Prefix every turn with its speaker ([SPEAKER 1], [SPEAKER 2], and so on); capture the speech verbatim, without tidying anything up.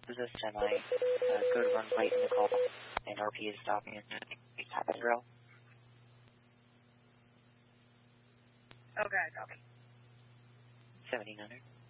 [SPEAKER 1] This is semi. Uh, code runs late in the call, and R P is stopping at top of zero.
[SPEAKER 2] Okay, copy.
[SPEAKER 1] seventeen hundred.